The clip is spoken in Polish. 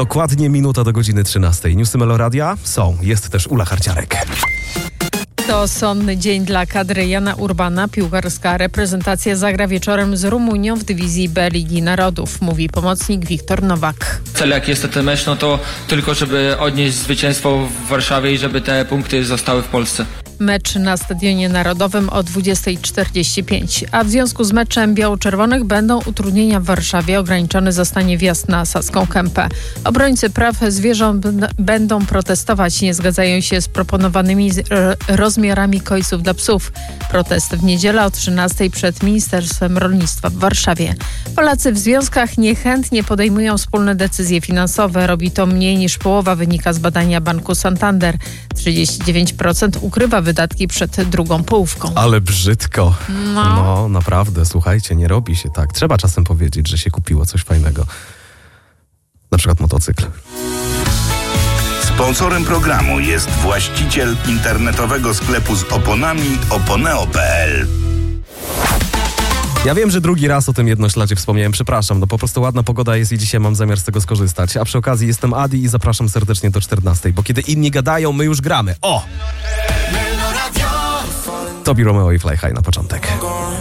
Dokładnie minuta do godziny 13. Newsy Meloradia są. Jest też Ula Harciarek. To sonny dzień dla kadry Jana Urbana. Piłkarska reprezentacja zagra wieczorem z Rumunią w dywizji B Ligi Narodów, mówi pomocnik Wiktor Nowak. Cel jaki jest ten mecz, no to tylko żeby odnieść zwycięstwo w Warszawie i żeby te punkty zostały w Polsce. Mecz na Stadionie Narodowym o 20:45. A w związku z meczem biało-czerwonych będą utrudnienia w Warszawie. Ograniczony zostanie wjazd na Saską Kępę. Obrońcy praw zwierząt będą protestować. Nie zgadzają się z proponowanymi rozmiarami kojców dla psów. Protest w niedzielę o 13:00 przed Ministerstwem Rolnictwa w Warszawie. Polacy w związkach niechętnie podejmują wspólne decyzje finansowe. Robi to mniej niż połowa, wynika z badania Banku Santander. 39% ukrywa wydatki przed drugą połówką. Ale brzydko. No, naprawdę, słuchajcie, nie robi się tak. Trzeba czasem powiedzieć, że się kupiło coś fajnego. Na przykład motocykl. Sponsorem programu jest właściciel internetowego sklepu z oponami oponeo.pl. Ja wiem, że drugi raz o tym Jednośladzie wspomniałem, przepraszam, no po prostu ładna pogoda jest i dzisiaj mam zamiar z tego skorzystać. A przy okazji jestem Adi i zapraszam serdecznie do 14:00, bo kiedy inni gadają, my już gramy. O! Tobi Romeo i Fly High na początek.